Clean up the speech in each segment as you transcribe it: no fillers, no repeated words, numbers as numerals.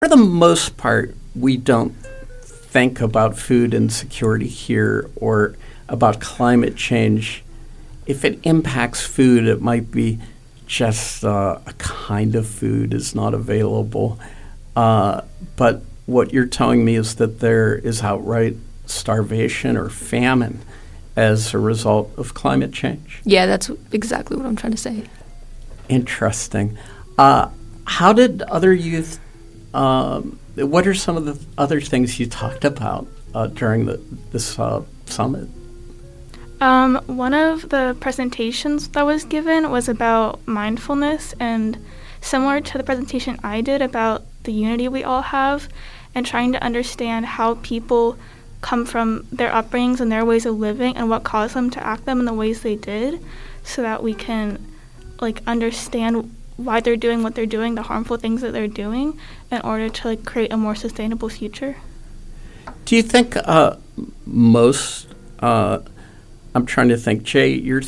For the most part, we don't think about food insecurity here or about climate change. If it impacts food, it might be just a kind of food is not available. But what you're telling me is that there is outright starvation or famine as a result of climate change. Yeah, that's exactly what I'm trying to say. Interesting. How did other youth, what are some of the other things you talked about during this summit? One of the presentations that was given was about mindfulness, and similar to the presentation I did about the unity we all have and trying to understand how people come from their upbringings and their ways of living and what caused them to act them in the ways they did, so that we can understand why they're doing what they're doing, the harmful things that they're doing, in order to create a more sustainable future. Do you think most, I'm trying to think, Jay, you're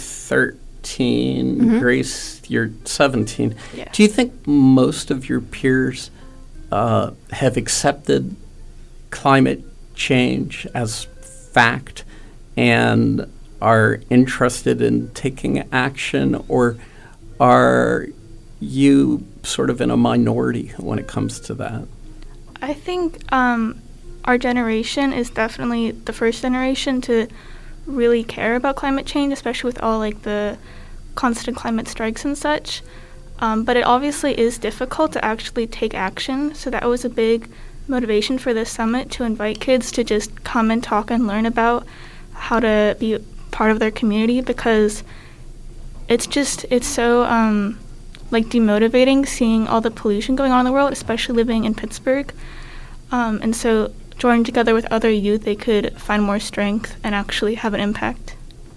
13, Mm-hmm. Grace, you're 17. Yes. Do you think most of your peers have accepted climate change as fact and are interested in taking action, or are you sort of in a minority when it comes to that? I think our generation is definitely the first generation to really care about climate change, especially with all the constant climate strikes and such. But it obviously is difficult to actually take action, so that was a big motivation for this summit, to invite kids to just come and talk and learn about how to be part of their community, because it's so demotivating seeing all the pollution going on in the world, especially living in Pittsburgh. And so joining together with other youth, they could find more strength and actually have an impact.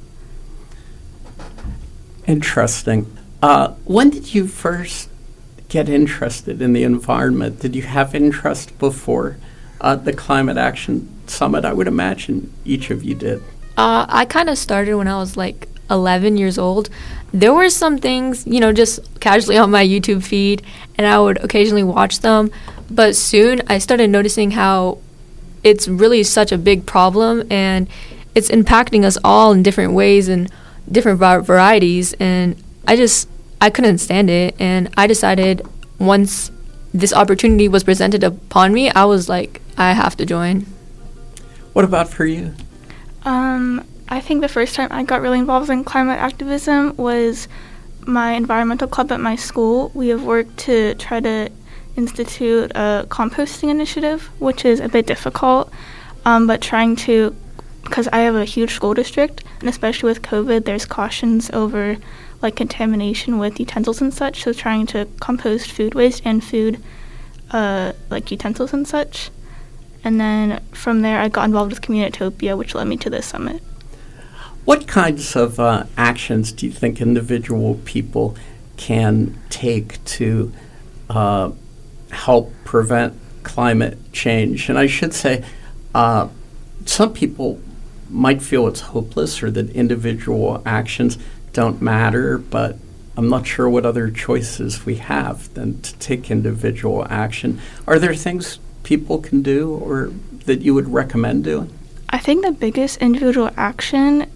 Interesting. When did you first get interested in the environment? Did you have interest before the Climate Action Summit? I would imagine each of you did. I kind of started when I was 11 years old. There were some things, just casually on my YouTube feed, and I would occasionally watch them. But soon I started noticing how it's really such a big problem, and it's impacting us all in different ways and different varieties. And I couldn't stand it. And I decided once this opportunity was presented upon me, I was like, I have to join. What about for you? I think the first time I got really involved in climate activism was my environmental club at my school. We have worked to try to institute a composting initiative, which is a bit difficult, but trying to, because I have a huge school district, and especially with COVID, there's cautions over contamination with utensils and such, so trying to compost food waste and food utensils and such. And then from there, I got involved with Communitopia, which led me to this summit. What kinds of actions do you think individual people can take to help prevent climate change? And I should say, some people might feel it's hopeless or that individual actions don't matter, but I'm not sure what other choices we have than to take individual action. Are there things people can do or that you would recommend doing? I think the biggest individual action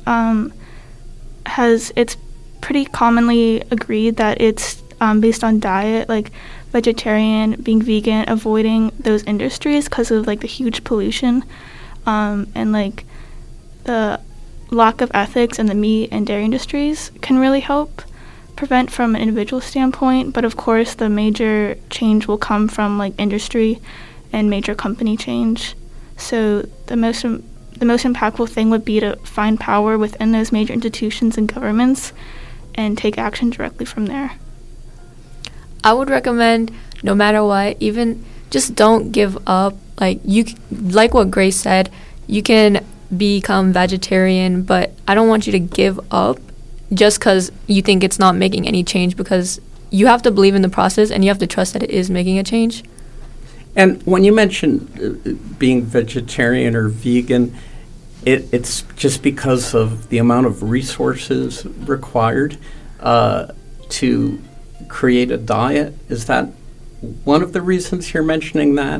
it's pretty commonly agreed that it's based on diet, vegetarian, being vegan, avoiding those industries because of the huge pollution and the lack of ethics in the meat and dairy industries can really help prevent from an individual standpoint. But of course, the major change will come from industry and major company change. So the most impactful thing would be to find power within those major institutions and governments and take action directly from there. I would recommend, no matter what, even just don't give up. Like what Grace said, you can become vegetarian, but I don't want you to give up just because you think it's not making any change, because you have to believe in the process and you have to trust that it is making a change. And when you mention being vegetarian or vegan, it's just because of the amount of resources required to create a diet. Is that one of the reasons you're mentioning that